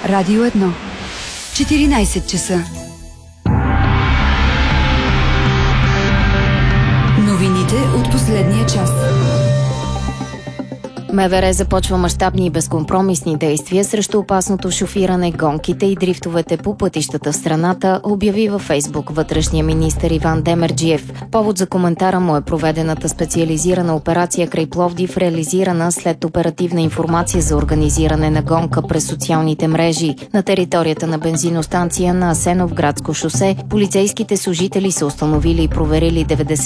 Радио 1. 14 часа. Новините от последния час. МВР започва мащабни и безкомпромисни действия срещу опасното шофиране, гонките и дрифтовете по пътищата в страната, обяви във Фейсбук вътрешния министър Иван Демерджиев. Повод за коментара му е проведената специализирана операция край Пловдив, реализирана след оперативна информация за организиране на гонка през социалните мрежи. На територията на бензиностанция на Асеновградско шосе полицейските служители са установили и проверили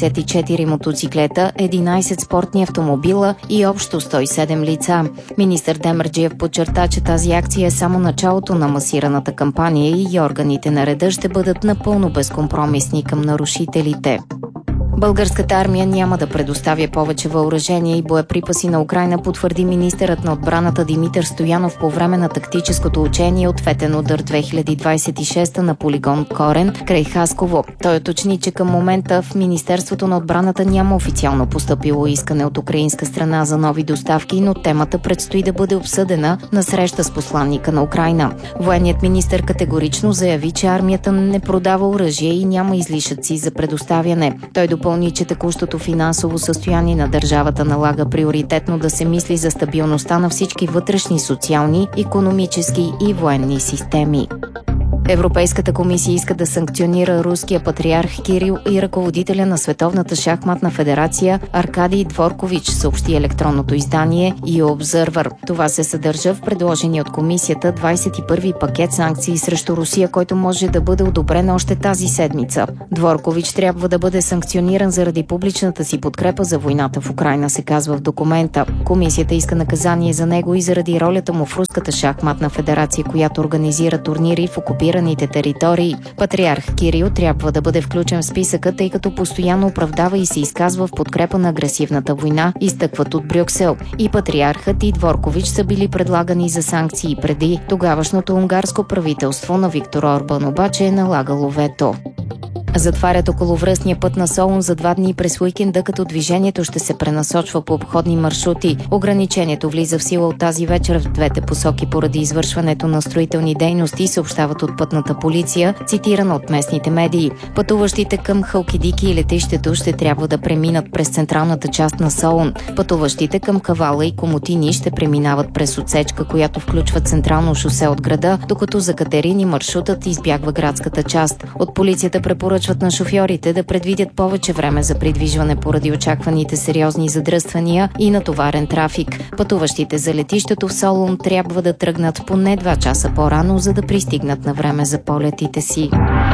94 мотоциклета, 11 спортни автомобила и общо 107 лица. Министър Демерджиев подчерта, че тази акция е само началото на масираната кампания и органите на реда ще бъдат напълно безкомпромисни към нарушителите. Българската армия няма да предоставя повече въоръжение и боеприпаси на Украйна, потвърди министърът на отбраната Димитър Стоянов по време на тактическото учение Ответен удар 2026 на полигон Корен край Хасково. Той уточни, че към момента в Министерството на отбраната няма официално постъпило искане от украинска страна за нови доставки, но темата предстои да бъде обсъдена на среща с посланника на Украйна. Военният министър категорично заяви, че армията не продава оръжие и няма излишъци за предоставяне. Той допълни, че текущото финансово състояние на държавата налага приоритетно да се мисли за стабилността на всички вътрешни, социални, икономически и военни системи. Европейската комисия иска да санкционира руския патриарх Кирил и ръководителя на Световната шахматна федерация Аркадий Дворкович, съобщи електронното издание EU-Observer. Това се съдържа в предложения от комисията 21-ви пакет санкции срещу Русия, който може да бъде одобрен още тази седмица. Дворкович трябва да бъде санкциониран заради публичната си подкрепа за войната в Украйна, се казва в документа. Комисията иска наказание за него и заради ролята му в Руската шахматна федерация, която организира турнири в окупираните територии. Патриарх Кирил трябва да бъде включен в списъка, тъй като постоянно оправдава и се изказва в подкрепа на агресивната война, изтъкват от Брюксел. И патриархът и Дворкович са били предлагани за санкции преди. Тогавашното унгарско правителство на Виктор Орбан обаче е налагало вето. Затварят околовръстния път на Солун за 2 дни през уикенда, като движението ще се пренасочва по обходни маршрути. Ограничението влиза в сила от тази вечер в двете посоки поради извършването на строителни дейности, съобщават от пътната полиция, цитирана от местните медии. Пътуващите към Халкидики и летището ще трябва да преминат през централната част на Солун. Пътуващите към Кавала и Комотини ще преминават през отсечка, която включва централно шосе от града, докато за Катерини маршрутът избягва градската част. От полицията препоръчват на шофьорите да предвидят повече време за придвижване поради очакваните сериозни задръствания и натоварен трафик. Пътуващите за летището в Солун трябва да тръгнат поне 2 часа по-рано, за да пристигнат на време за полетите си.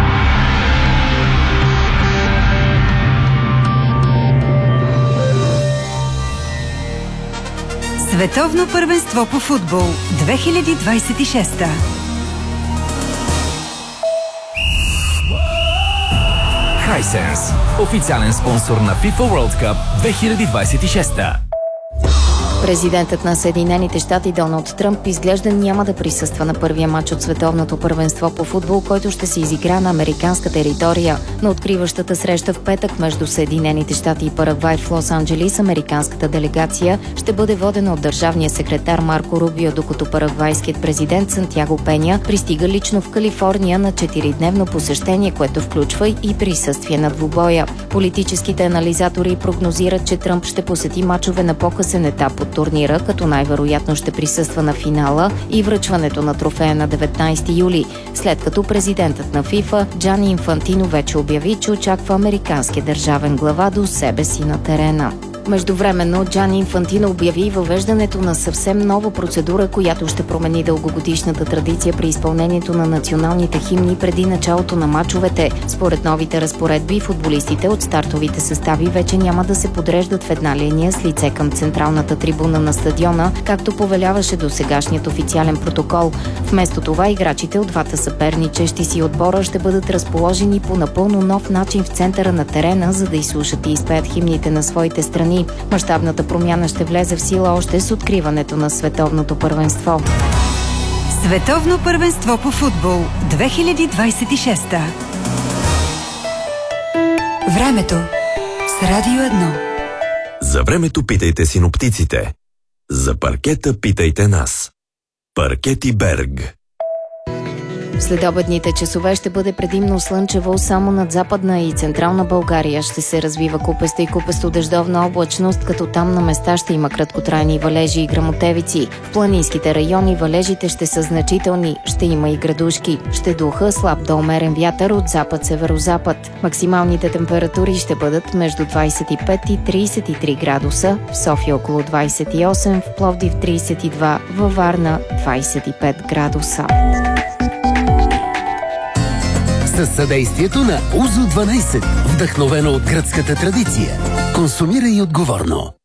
Световно първенство по футбол 2026. Hisense, официален спонсор на FIFA World Cup 2026. Президентът на Съединените щати Доналд Тръмп изглежда няма да присъства на първия матч от Световното първенство по футбол, който ще се изигра на американска територия. На откриващата среща в петък между Съединените щати и Парагвай в Лос-Анджелис американската делегация ще бъде водена от държавния секретар Марко Рубио, докато парагвайският президент Сантьяго Пеня пристига лично в Калифорния на 4-дневно посещение, което включва и присъствие на двубоя. Политическите анализатори прогнозират, че Тръмп ще посети мачове на по-късен етап от турнира, като най-вероятно ще присъства на финала и връчването на трофея на 19 юли, след като президентът на ФИФА Джани Инфантино вече обяви, че очаква американския държавен глава до себе си на терена. Междувременно Джани Инфантино обяви въвеждането на съвсем нова процедура, която ще промени дългогодишната традиция при изпълнението на националните химни преди началото на мачовете. Според новите разпоредби, футболистите от стартовите състави вече няма да се подреждат в една линия с лице към централната трибуна на стадиона, както повеляваше досегашният официален протокол. Вместо това, играчите от двата съперничещи си отбора ще бъдат разположени по напълно нов начин в центъра на терена, за да изслушат и изпеят химните на своите страни. Мащабната промяна ще влезе в сила още с откриването на Световното първенство. Световно първенство по футбол 2026. Времето с Радио 1. За времето питайте синоптиците. За паркета питайте нас. Паркети Берг. В следобедните часове ще бъде предимно слънчево само над Западна и Централна България. Ще се развива купеста и купесто-дъждовна облачност, като там на места ще има краткотрайни валежи и гръмотевици. В планинските райони валежите ще са значителни, ще има и градушки. Ще духа слаб до умерен вятър от запад-северозапад. Максималните температури ще бъдат между 25 и 33 градуса, в София около 28, в Пловдив 32, във Варна 25 градуса. Със съдействието на УЗО 12, вдъхновено от гръцката традиция. Консумирай отговорно.